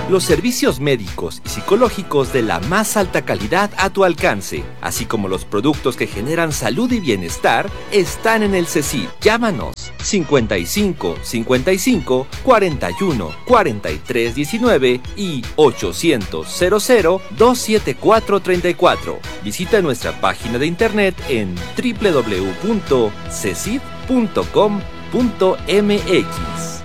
Los servicios médicos y psicológicos de la más alta calidad a tu alcance, así como los productos que generan salud y bienestar, están en el CECID. Llámanos 55 55 41 43 19 y 800 00 274 34. Visita nuestra página de internet en www.cecid.com.mx.